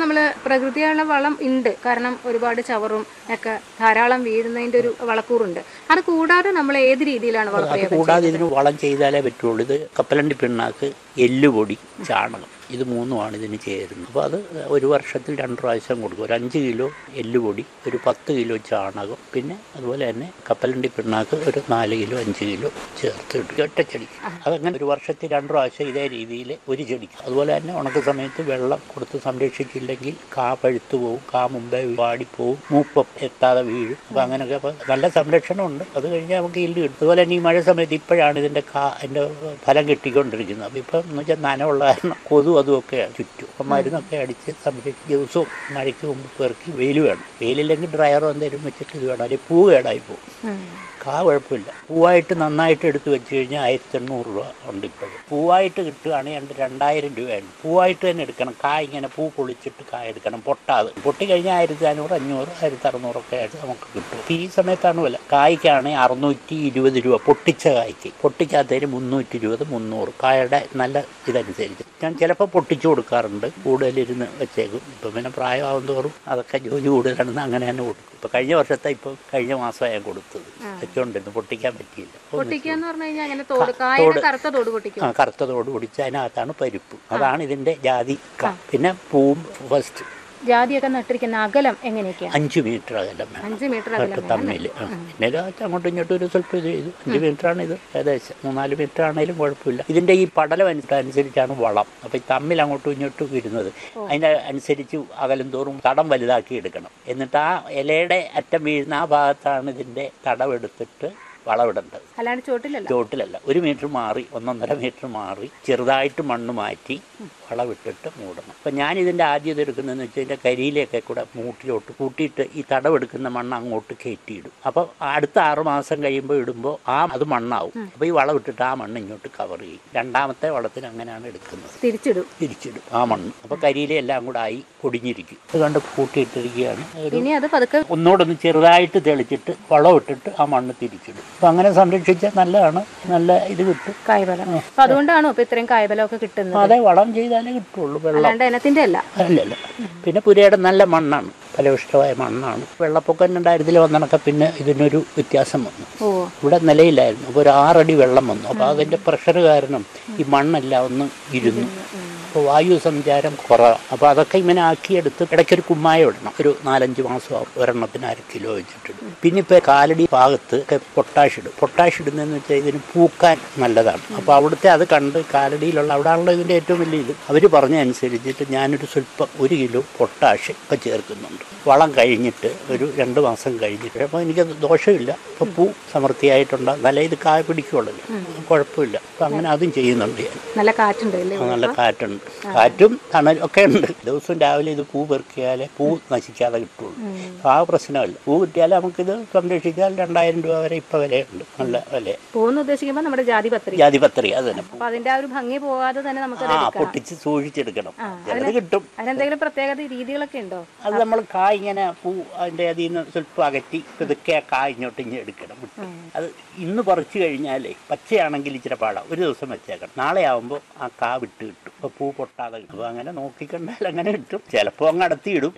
നമ്മൾ പ്രകൃതിയുള്ള വളം ഉണ്ട്, കാരണം ഒരുപാട് ചവറും ഒക്കെ ധാരാളം വീഴുന്നതിന്റെ ഒരു വളക്കൂറുണ്ട്. അത് കൂടാതെ നമ്മൾ ഏത് രീതിയിലാണ് വളപ്രയോഗം? കൂടാതെ ഇതിന് വളം ചെയ്താലേ പറ്റുള്ളൂ. ഇത് കപ്പലണ്ടി പിണ്ണാക്ക്, എല്ലുപൊടി, ചാണകം, ഇത് മൂന്നുമാണ് ഇതിന് ചേരുന്നത്. അപ്പോൾ അത് ഒരു വർഷത്തിൽ 2 പ്രാവശ്യം കൊടുക്കും. ഒരു 5 കിലോ എല്ലുപൊടി, ഒരു 10 കിലോ ചാണകം, പിന്നെ അതുപോലെ തന്നെ കപ്പലണ്ടി പിണ്ണാക്ക് ഒരു 4 കിലോ 5 കിലോ ചേർത്ത് ഇട്ട് ഒറ്റ ചെടിക്ക്. അതങ്ങനെ ഒരു വർഷത്തിൽ 2 പ്രാവശ്യം ഇതേ രീതിയിൽ ഒരു ചെടിക്ക്. അതുപോലെ തന്നെ ഉണക്ക സമയത്ത് വെള്ളം കൊടുത്ത് സംരക്ഷിച്ചില്ലെങ്കിൽ കാ പഴുത്തു പോവും, കാ മുമ്പേ വാടിപ്പോവും, മൂപ്പം എത്താതെ വീഴും. അപ്പോൾ അങ്ങനെയൊക്കെ അപ്പോൾ നല്ല സംരക്ഷണമുണ്ട്. അത് കഴിഞ്ഞാൽ നമുക്ക് ഈൽഡ് കിട്ടും. അതുപോലെ തന്നെ ഈ മഴ സമയത്ത് ഇപ്പോഴാണ് ഇതിൻ്റെ ഫലം കിട്ടിക്കൊണ്ടിരിക്കുന്നത്. അപ്പോൾ ഇപ്പം എന്ന് വെച്ചാൽ നനവുള്ള കാരണം അതുമൊക്കെ ചുറ്റും. അപ്പം മരുന്നൊക്കെ അടിച്ച് സംരക്ഷിച്ച് ദിവസവും മഴയ്ക്ക് മുമ്പ് പെറുക്കി വെയിൽ വേണം. വെയിലില്ലെങ്കിൽ ഡ്രയറോ എന്തെങ്കിലും വെച്ചിട്ട് ഇത് വേണം. അല്ലെങ്കിൽ പൂ കേടായി പോകും. കാ കുഴപ്പമില്ല. പൂവായിട്ട് നന്നായിട്ട് എടുത്ത് വെച്ച് കഴിഞ്ഞാൽ 1800 രൂപ ഉണ്ട് ഇപ്പോഴും. പൂവായിട്ട് കിട്ടുകയാണെങ്കിൽ 2000 രൂപയാണ്. പൂവായിട്ട് തന്നെ എടുക്കണം. ഇങ്ങനെ പൂ പൊളിച്ചിട്ട് കായ എടുക്കണം, പൊട്ടാതെ. പൊട്ടിക്കഴിഞ്ഞാൽ 1500, 500, 1600 ഒക്കെ ആയിട്ട് നമുക്ക് കിട്ടും. ഈ സമയത്താണ് വില. കായ്ക്കാണെങ്കിൽ 620 രൂപ പൊട്ടിച്ച കായ്ക്ക്. പൊട്ടിക്കാത്തതിന് 320, 300 കായയുടെ നല്ല ഇതനുസരിച്ച്. ഞാൻ ചിലപ്പോൾ പൊട്ടിച്ചു കൊടുക്കാറുണ്ട്, കൂടുതലിരുന്ന് വെച്ചേക്കും. ഇപ്പം പിന്നെ പ്രായമാകും തോറും അതൊക്കെ ജോലി കൂടുതലാണെന്ന് അങ്ങനെ തന്നെ കൊടുക്കും. ഇപ്പം കഴിഞ്ഞ മാസമാണ് ഞാൻ കൊടുത്തത്. വെച്ചോണ്ടിരുന്നു, പൊട്ടിക്കാൻ പറ്റിയില്ല. കറുത്ത തോട് പൊടിച്ച് അതിനകത്താണ് പരിപ്പ്. അതാണ് ഇതിന്റെ ജാതി. പിന്നെ പൂവും ഫസ്റ്റ്. ജാതിയൊക്കെ നട്ടിരിക്കുന്ന അകലം എങ്ങനെയൊക്കെയാണ്? 5 മീറ്റർ അകലം വേണം തമ്മിൽ. പിന്നെ അങ്ങോട്ടും ഇങ്ങോട്ടും ഒരു സ്വല്പം ഇത് ചെയ്തു. 5 മീറ്ററാണ് ഇത്. ഏകദേശം 3-4 മീറ്റർ ആണെങ്കിലും കുഴപ്പമില്ല. ഇതിന്റെ ഈ പടലം അനുസരിച്ചാണ് വളം. അപ്പം ഈ തമ്മിൽ അങ്ങോട്ടും ഇങ്ങോട്ടും ഇരുന്നത് അതിൻ്റെ അനുസരിച്ച് അകലം തോറും തടം വലുതാക്കി എടുക്കണം. എന്നിട്ട് ആ ഇലയുടെ അറ്റം വീഴുന്ന ആ ഭാഗത്താണ് ഇതിന്റെ തടവെടുത്തിട്ട് വളമിടേണ്ടത്. അല്ലാണ്ട് ചോട്ടിലല്ല. 1 മീറ്റർ മാറി, 1.5 മീറ്റർ മാറി ചെറുതായിട്ട് മണ്ണ് മാറ്റി വളമിട്ടിട്ട് മൂടണം. അപ്പം ഞാനിതിൻ്റെ ആദ്യം ഇതെടുക്കുന്നതെന്ന് വെച്ചാൽ ഇതിൻ്റെ കരിയിലൊക്കെ കൂടെ മൂട്ടിലോട്ട് കൂട്ടിയിട്ട് ഈ തടവെടുക്കുന്ന മണ്ണ് അങ്ങോട്ട് കയറ്റിയിടും. അപ്പോൾ അടുത്ത 6 മാസം കഴിയുമ്പോൾ ഇടുമ്പോൾ അത് മണ്ണാവും. അപ്പോൾ ഈ വളം ഇട്ടിട്ട് ആ മണ്ണ് ഇങ്ങോട്ട് കവർ ചെയ്യും. രണ്ടാമത്തെ വളത്തിന് അങ്ങനെയാണ് എടുക്കുന്നത്. തിരിച്ചിടും ആ മണ്ണ്. അപ്പോൾ കരിയിലെല്ലാം കൂടെ ആയി പൊടിഞ്ഞിരിക്കും. അത് കണ്ട് കൂട്ടിയിട്ടിരിക്കുകയാണ്. ഒന്നുകൂടെ ചെറുതായിട്ട് തെളിച്ചിട്ട് വളം ഇട്ടിട്ട് ആ മണ്ണ് തിരിച്ചിടും. അപ്പം അങ്ങനെ സംരക്ഷിച്ചാൽ നല്ലതാണ്. നല്ല ഇത് കിട്ടും, കായ്ഫലം. അതുകൊണ്ടാണോ ഇത്രയും കായ്ഫലമൊക്കെ കിട്ടുന്നത്? അതെ, വളം ചെയ്താലേ കിട്ടുള്ളൂ. വെള്ളം അല്ലല്ല. പിന്നെ പുരയുടെ നല്ല മണ്ണാണ്, ഫലഭൂയിഷ്ഠമായ മണ്ണാണ്. വെള്ളപ്പൊക്കം 2000 വന്നണക്കെ പിന്നെ ഇതിനൊരു വ്യത്യാസം വന്നു. ഇവിടെ നിലയിലായിരുന്നു. അപ്പോൾ ഒരു 6 അടി വെള്ളം വന്നു. അപ്പോൾ അതിൻ്റെ പ്രഷർ കാരണം ഈ മണ്ണെല്ലാം ഒന്ന് ഇരുന്നു. അപ്പോൾ വായു സഞ്ചാരം കുറവാണ്. അപ്പോൾ അതൊക്കെ ഇങ്ങനെ ആക്കിയെടുത്ത് ഇടയ്ക്കൊരു കുമ്മായ ഇടണം. ഒരു 4-5 മാസമാകും ഒരെണ്ണത്തിന് 1/2 കിലോ വെച്ചിട്ടുണ്ട്. പിന്നെ ഇപ്പോൾ കാലടി ഭാഗത്ത് ഒക്കെ പൊട്ടാഷ് ഇടുന്നതെന്ന് വെച്ചാൽ ഇതിന് പൂക്കാൻ നല്ലതാണ്. അപ്പോൾ അവിടുത്തെ അത് കണ്ട് കാലടിയിലുള്ള അവിടെയാണല്ലോ ഇതിൻ്റെ ഏറ്റവും വലിയ ഇത്. അവർ പറഞ്ഞ അനുസരിച്ചിട്ട് ഞാനൊരു സ്വല്പം 1 കിലോ പൊട്ടാഷ് ഇപ്പം ചേർക്കുന്നുണ്ട്. വളം കഴിഞ്ഞിട്ട് ഒരു 2 മാസം കഴിഞ്ഞിട്ട്. അപ്പോൾ എനിക്കത് ദോഷമില്ല. ഇപ്പോൾ പൂ സമൃദ്ധിയായിട്ടുണ്ടാകും. നല്ല ഇത് കായ പിടിക്കുള്ളൂ, കുഴപ്പമില്ല. അപ്പം അങ്ങനെ അതും ചെയ്യുന്നുണ്ട് ഞാൻ. നല്ല കാറ്റുണ്ട്. കാറ്റും തണലും ഒക്കെ ഉണ്ട്. ദിവസവും രാവിലെ ഇത് പൂ പെറുക്കിയാലേ പൂ നശിക്കാതെ കിട്ടുള്ളൂ. ആ പ്രശ്നമല്ല. പൂ കിട്ടിയാൽ നമുക്കിത് സംരക്ഷിച്ചാൽ 2000 രൂപ വരെ ഇപ്പം വിലയുണ്ട്. നല്ല വില. പൂന്ന് ഉദ്ദേശിക്കുമ്പോൾ നമ്മുടെ ജാതിപത്രി അത് തന്നെ. അതിന്റെ ആ ഒരു ഭംഗി പോകാതെ തന്നെ നമുക്ക് പൊട്ടിച്ച് സൂക്ഷിച്ചെടുക്കണം. ചിലത് കിട്ടും. അതിനെന്തെങ്കിലും പ്രത്യേക രീതികളൊക്കെ ഉണ്ടോ? അത് നമ്മൾ കായ് ഇങ്ങനെ പൂ അതിന്റെ അതിൽ നിന്ന് സ്വല്പം അകറ്റി ഇതൊക്കെ ആ കായ് ഇങ്ങോട്ട് എടുക്കണം. അത് ഇന്ന് പറിച്ചു കഴിഞ്ഞാലേ പച്ചയാണെങ്കിൽ ഇച്ചിരി പാടാം. ഒരു ദിവസം വെച്ചേക്കണം. നാളെ ആവുമ്പോൾ ആ കാ വിട്ട് കിട്ടും. അപ്പോൾ പൂ പൊട്ടാതെ കിട്ടും. അപ്പോൾ അങ്ങനെ നോക്കിക്കണ്ടാൽ അങ്ങനെ കിട്ടും. ചിലപ്പോൾ അങ്ങ് അടത്തിയിടും.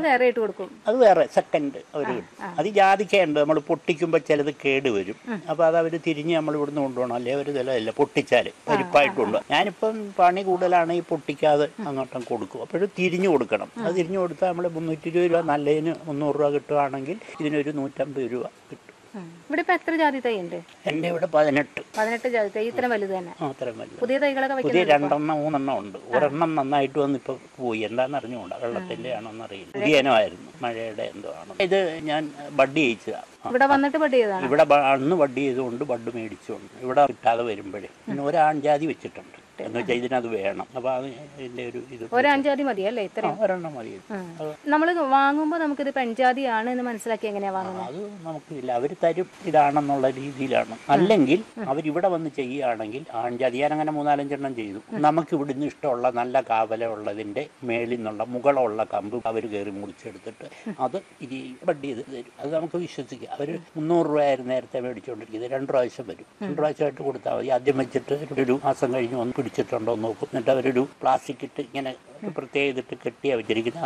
അത് വേറെ സെക്കൻഡ് അവർ കിട്ടും. അത് ജാതിക്കയുണ്ട്. നമ്മൾ പൊട്ടിക്കുമ്പോൾ ചിലത് കേട് വരും. അപ്പോൾ അത് അവർ തിരിഞ്ഞ് നമ്മൾ ഇവിടുന്ന് കൊണ്ടുപോകണം. അല്ലെ ഒരു നിലമില്ല, പൊട്ടിച്ചാൽ പരിപ്പായിട്ട് കൊണ്ടുപോകും. ഞാനിപ്പം പണി കൂടുതലാണ് ഈ പൊട്ടിക്കാതെ അങ്ങോട്ടും കൊടുക്കും. അപ്പോഴും തിരിഞ്ഞു കൊടുക്കണം. അത് തിരിഞ്ഞു കൊടുത്താൽ നമ്മൾ 320 രൂപ, നല്ലതിന് 300 രൂപ കിട്ടുകയാണെങ്കിൽ ഇതിനൊരു 150 രൂപ കിട്ടും. ഇവിടെ ഇപ്പൊ എത്ര ജാതി തൈ ഉണ്ട്? എന്റെ ഇവിടെ 18 ജാതി തൈ. ഇത്രയും വലുത് തന്നെ? പുതിയ തൈകളൊക്കെ പുതിയ 2-3 ഉണ്ട്. ഒരെണ്ണം നന്നായിട്ട് വന്ന് ഇപ്പൊ പോയി. എന്താണെന്ന് അറിഞ്ഞുകൂടാ. വെള്ളത്തിന്റെ ആണോന്ന് അറിയില്ല. പുതിയ ഇനമായിരുന്നു, മഴയുടെ എന്തോ ആണ്. ഇത് ഞാൻ ബഡ് ചെയ്യിച്ചതാണ്. ഇവിടെ വന്നിട്ട് ബഡ് ചെയ്തതാണ്. ഇവിടെ അന്ന് ബഡ് ചെയ്തുകൊണ്ട് ബഡ് മേടിച്ചുകൊണ്ട് ഇവിടെ കിട്ടാതെ വരുമ്പോഴേ പിന്നെ ഒരു ആൺജാതി വെച്ചിട്ടുണ്ട്. എന്ന് വെച്ചാൽ ഇതിനത് വേണം. അപ്പൊ അത് ഇതിന്റെ ഒരു ഇത് ഒരഞ്ചാതി മതിയല്ലേ? ഇത്രയും ഒരെണ്ണം മതി. നമ്മൾ വാങ്ങുമ്പോൾ നമുക്കിത് പെൺജാതിയാണ് എന്ന് മനസ്സിലാക്കി എങ്ങനെയാ വാങ്ങുന്നത്? അത് നമുക്കില്ല. അവർ തരും ഇതാണെന്നുള്ള രീതിയിലാണ്. അല്ലെങ്കിൽ അവരിവിടെ വന്ന് ചെയ്യുകയാണെങ്കിൽ ആൺജാതി. ഞാൻ അങ്ങനെ 3-4 എണ്ണം ചെയ്തു. നമുക്ക് ഇവിടുന്ന് ഇഷ്ടമുള്ള നല്ല കാവലുള്ളതിന്റെ മേളിൽ നിന്നുള്ള മുകളുള്ള കമ്പ് അവർ കയറി മുറിച്ചെടുത്തിട്ട് അത് ഇനി ബഡ് ചെയ്ത് തരും. അത് നമുക്ക് വിശ്വസിക്കാം. അവർ 300 രൂപയായിരുന്നു നേരത്തെ മേടിച്ചുകൊണ്ടിരിക്കുന്നത്. 2 പ്രാവശ്യം വരും. 2 പ്രാവശ്യമായിട്ട് കൊടുത്താൽ മതി. ആദ്യം വെച്ചിട്ട് ഒരു മാസം കഴിഞ്ഞ് പിടിച്ചിട്ടുണ്ടോ നോക്കും. എന്നിട്ട് അവരൊരു പ്ലാസ്റ്റിക് ഇട്ട് ഇങ്ങനെ പ്രത്യേകം ഇതിട്ട് കെട്ടിയാണ് വെച്ചിരിക്കുന്നത്.